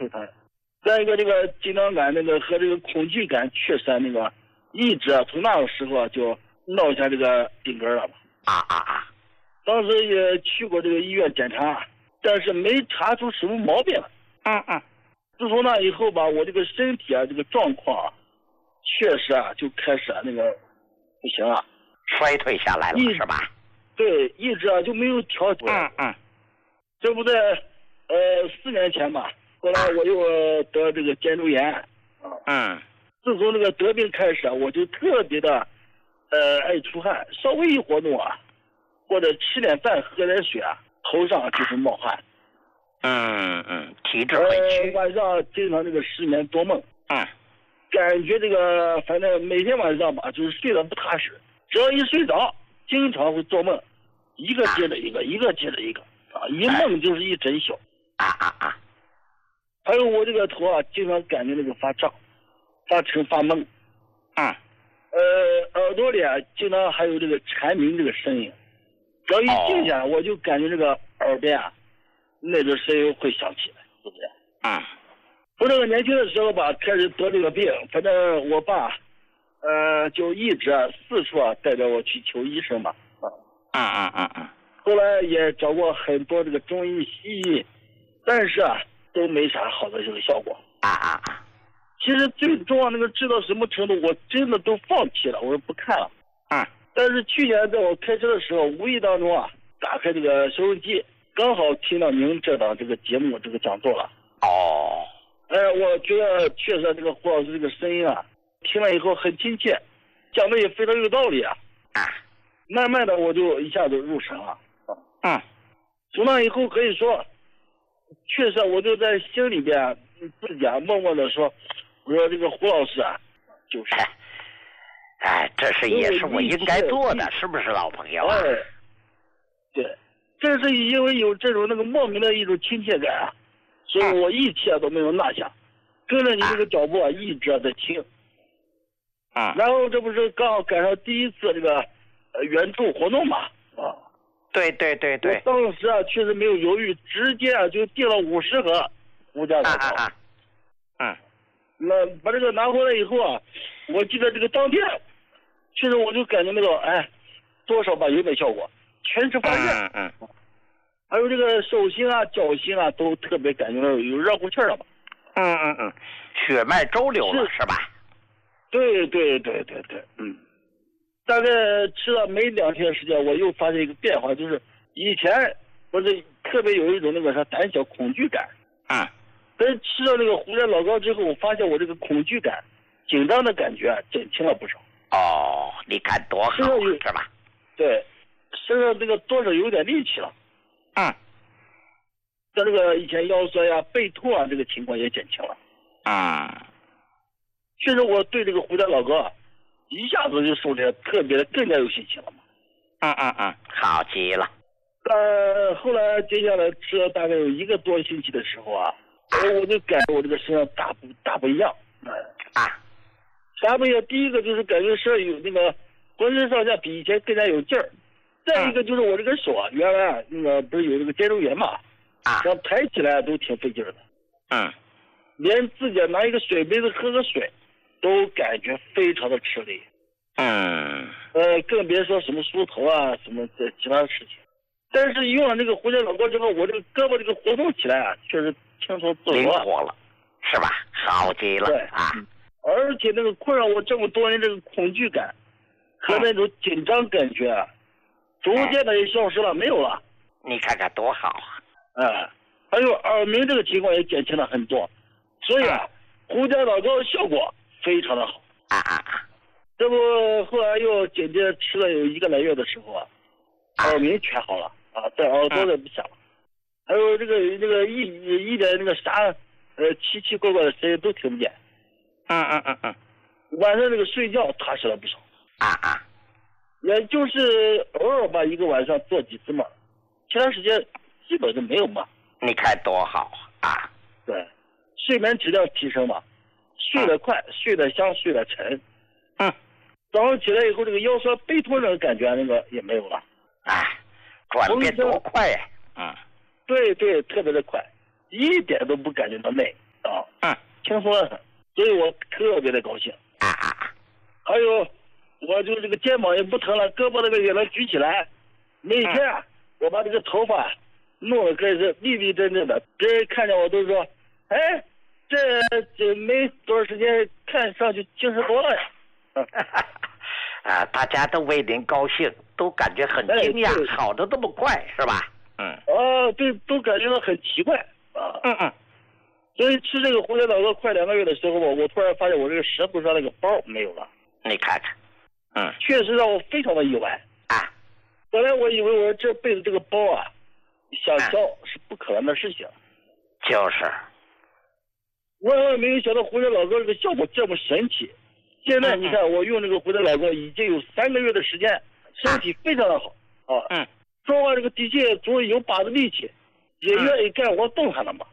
头疼。再一个这个紧张感和这个恐惧感确实一直从那个时候就落下这个病根了。当时也去过这个医院检查，但是没查出什么毛病。自从那以后吧，我这个身体这个状况确实就开始不行了， 衰退下来了是吧？ 对，一直就没有调整。这不在4年前吧，后来我又得这个肩周炎。自从得病开始我就特别的爱出汗，稍微一活动或者吃点饭喝点水头上就是冒汗。体质很虚。晚上经常失眠多梦。感觉反正每天晚上吧，就是睡得不踏实，只要一睡着，经常会做梦，一个接着一个，一个接着一个一梦就是一整宿。还有我这个头经常感觉发胀、发沉、发懵。耳朵里经常还有蝉鸣声音，只要一静下来，我就感觉耳边那种声音会响起来，是不是？我年轻的时候吧，开始得这个病，反正我爸就一直四处带着我去求医生嘛。后来也找过很多中医西医，但是都没啥好的效果。其实最终治到什么程度，我真的都放弃了，我说不看了。但是去年在我开车的时候，无意当中打开收音机，刚好听到您这档节目讲座了。我觉得确实胡老师声音听了以后很亲切，讲的也非常有道理。慢慢的我就一下子入神了。从那以后可以说，确实我就在心里边自己默默的说，我说胡老师就是。 这是也是我应该做的，是不是老朋友？ 对，正是因为有这种莫名的一种亲切感所以我一切都没有落下，跟着你脚步一直在听。然后这不是刚好赶上第一次援助活动嘛？ 对。 我当时确实没有犹豫，直接就订了50盒胡椒老高。那把拿回来以后我记得当天，确实我就感觉多少吧有点效果，全身发热。还有手心脚心都特别感觉到有热乎气了吧。 血脉周流了是吧？ 对。大概吃了没2天时间，我又发现一个变化，就是以前我是特别有一种胆小恐惧感。但是吃了胡椒老高之后，我发现我恐惧感、紧张的感觉减轻了不少。 你看多好，是吧？ 对，身上多少有点力气了。像以前腰酸背痛情况也减轻了。确实我对胡椒老高一下子就受这特别的更加有信心了嘛。 好极了。 后来接下来吃了大概有1个多星期的时候我就感觉我身上大不一样。啥不一样？第一个就是感觉是有浑身上下比以前更加有劲儿。再一个就是我手原来不是有肩周炎嘛，然后抬起来都挺费劲的。连自己拿一个水杯子喝个水都感觉非常的吃力。更别说什么梳头什么其他的事情。但是用了胡椒老高之后，我胳膊活动起来确实轻松自如， 灵活了，是吧？好极了。 对而且困扰我这么多年恐惧感和那种紧张感觉逐渐的也消失了，没有了。 你看看多好还有耳鸣情况也减轻了很多，所以胡椒老高效果非常的好。这不后来又紧接着吃了有1个来月的时候耳鸣全好了在耳朵也不响了。还有一点啥奇奇怪怪的声音都听不见。晚上睡觉踏实了不少。也就是偶尔吧1个晚上做几次梦，其他时间基本就没有梦。 你看多好对，睡眠质量提升嘛，睡得快，睡得香，睡得沉。早上起来以后腰酸背痛感觉也没有了。 转变多快呀！ 对，特别的快，一点都不感觉到累。 轻松了，所以我特别的高兴。还有，我就这个肩膀也不疼了，胳膊那个也能举起来。每天我把这个头发弄得跟是立立正正的，别人看见我都说：“哎，这没多少时间，看上去精神多了呀。” 大家都为您高兴，都感觉很惊讶，好的这么快，是吧？ 对，都感觉到很奇怪啊。所以吃这个胡椒老哥快2个月的时候，我突然发现我这个舌头上那个包没有了。 你看看， 确实让我非常的意外啊！本来我以为我这辈子这个包啊，想消是不可能的事情。 就是， 万万没有想到胡椒老哥这个效果这么神奇。现在你看，我用这个胡椒老哥已经有3个月的时间，身体非常的好啊。说话这个的确终于有把子力气，也愿意干活动弹了嘛。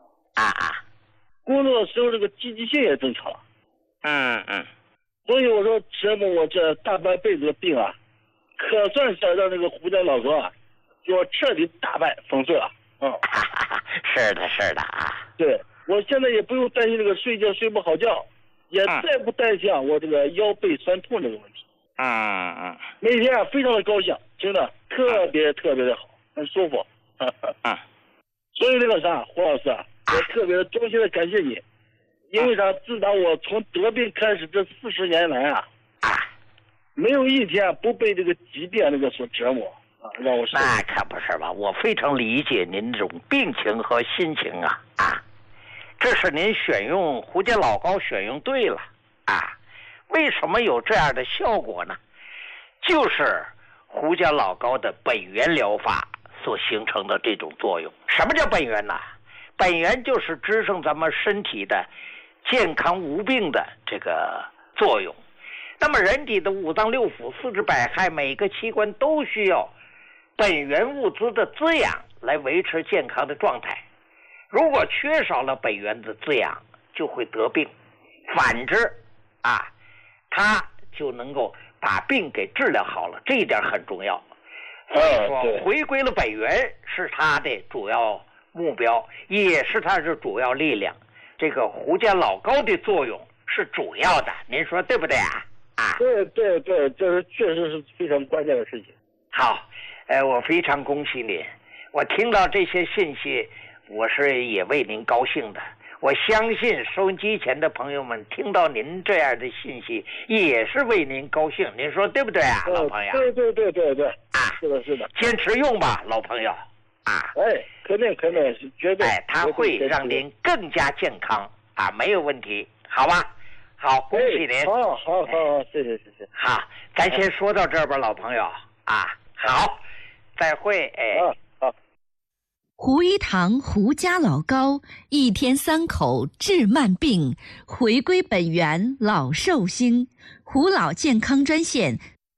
工作的时候这个积极性也增强了。所以我说折磨我这大半辈子的病啊，可算是让这个胡椒老哥啊，给我彻底打败封碎了。 是的啊。 对，我现在也不用担心这个睡觉睡不好觉，也再不担心我这个腰背酸痛这个问题。每天非常的高兴，真的特别的好，很舒服。所以那个啥，胡老师啊，我特别衷心的感谢你。因为啥？自打我从得病开始，这40年来啊，没有一天不被这个疾病那个所折磨啊，让我。 那可不是吧？我非常理解您这种病情和心情啊。这是您选用胡椒老膏选用对了啊。为什么有这样的效果呢？就是胡椒老膏的本源疗法所形成的这种作用。什么叫本源呢？本源就是支撑咱们身体的健康无病的这个作用。那么人体的5脏6腑、4肢百骸，每个器官都需要本源物资的滋养来维持健康的状态。如果缺少了本源的滋养，就会得病。反之它就能够把病给治疗好了，这一点很重要。所以说回归了本源是它的主要目标，也是它的主要力量。这个胡椒老膏的作用是主要的，您说对不对啊？ 对，这是确实是非常关键的事情。 好，我非常恭喜您。我听到这些信息，我是也为您高兴的。我相信收音机前的朋友们听到您这样的信息，也是为您高兴。您说对不对啊，老朋友？ 对，是的。 坚持用吧，老朋友。 肯定绝对。 它会让您更加健康没有问题，好吧？好，恭喜您。 好，谢谢。 好，咱先说到这儿吧，老朋友好，再会。 好。 胡一堂胡家老膏，1天3口治慢病，回归本源老寿星。胡老健康专线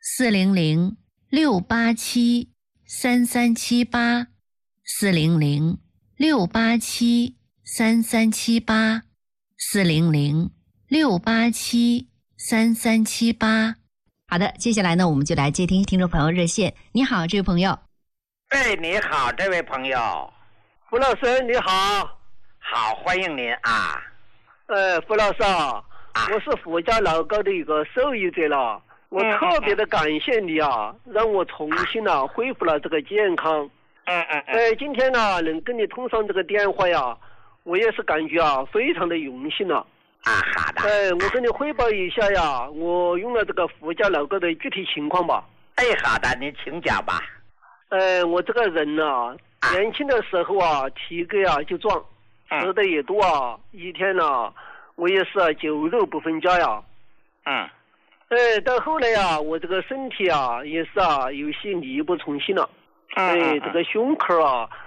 400-687-3378，400-687-3378。好的，接下来呢，我们就来接听听众朋友热线。你好，这位朋友。 你好，这位朋友。 胡老师你好。 好，欢迎您啊。 胡老师我是胡家老膏的一个受益者了，我特别的感谢你让我重新恢复了这个健康。今天能跟你通上这个电话我也是感觉非常的荣幸了。 好的。 我跟你汇报一下我用了这个胡家老膏的具体情况吧。 好的，您请讲吧。 我这个人年轻的时候体格就壮，吃的也多一天我也是酒肉不分家到后来我这个身体也是有些力不从心了。这个胸口